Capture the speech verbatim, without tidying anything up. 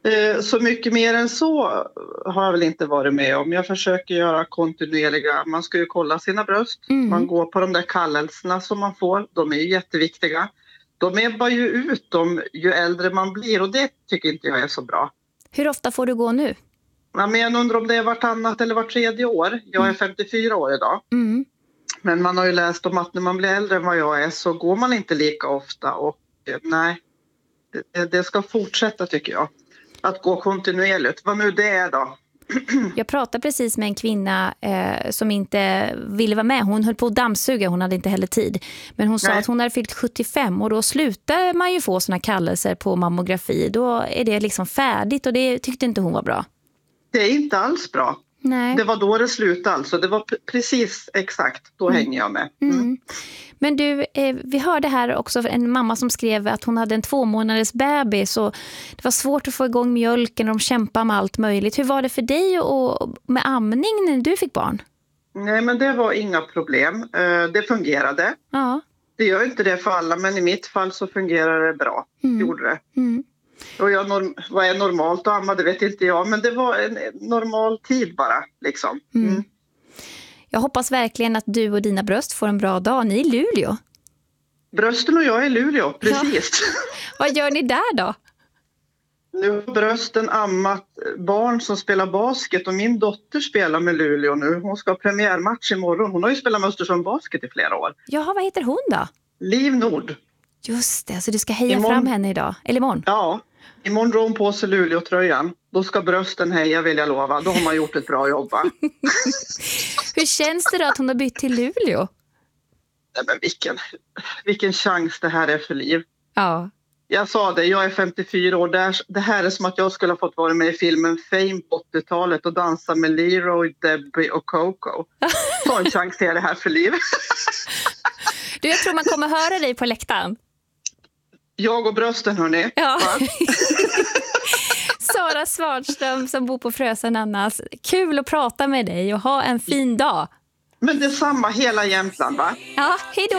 Eh, så mycket mer än så har jag väl inte varit med om. Jag försöker göra kontinuerliga, man ska ju kolla sina bröst. Mm. Man går på de där kallelserna som man får, de är ju jätteviktiga. De ebbar ju ut dem ju äldre man blir och det tycker inte jag är så bra. Hur ofta får du gå nu? Ja, men jag undrar om det är vartannat eller vart tredje år. Jag är femtiofyra år idag. Mm. Men man har ju läst om att när man blir äldre än vad jag är så går man inte lika ofta. Och eh, nej, det, det ska fortsätta tycker jag. Att gå kontinuerligt. Vad nu det är då. Jag pratade precis med en kvinna eh, som inte ville vara med. Hon höll på att dammsuga, hon hade inte heller tid. Men hon sa Nej. att hon hade fyllt sjuttiofem och då slutar man ju få såna kallelser på mammografi. Då är det liksom färdigt och det tyckte inte hon var bra. Det är inte alls bra. Nej. Det var då det slutade alltså. Det var p- precis exakt. Då Mm. hänger jag med. Mm. Mm. Men du, eh, vi hörde här också en mamma som skrev att hon hade en två månaders bebis och det var svårt att få igång mjölken och de kämpade med allt möjligt. Hur var det för dig och med amning när du fick barn? Nej, men det var inga problem. Eh, Det fungerade. Ja. Det gör inte det för alla, men i mitt fall så fungerar det bra. Mm. Gjorde det. Mm. Och jag norm- vad är normalt att amma, det vet inte jag. Men det var en normal tid bara, liksom. Mm. Mm. Jag hoppas verkligen att du och dina bröst får en bra dag. Ni är i Luleå. Brösten och jag är i Luleå, precis. Vad gör ni där då? Nu har brösten ammat barn som spelar basket och min dotter spelar med Luleå nu. Hon ska ha premiärmatch imorgon. Hon har ju spelat med Östersund Basket i flera år. Jaha, vad heter hon då? Liv Nord. Just det, så du ska heja Imorgon. fram henne idag. Eller imorgon. Ja, imorgon drar hon på sig Luleå-tröjan. Då ska brösten heja, vill jag lova. Då har man gjort ett bra jobb, va? Hur känns det då att hon har bytt till Luleå? Nej, men vilken, vilken chans det här är för Liv. Ja. Jag sa det, jag är femtiofyra år. Det, är, det här är som att jag skulle ha fått vara med i filmen Fame på åttiotalet och dansa med Leroy, Debbie och Coco. Så en chans är det här för Liv. Du, jag tror man kommer höra dig på läktaren. Jag och brösten, hörni. Ja. Va? Sara Svanström som bor på Frösön Annas. Kul att prata med dig och ha en fin dag. Men det är samma hela Jämtland, va? Ja, hej då!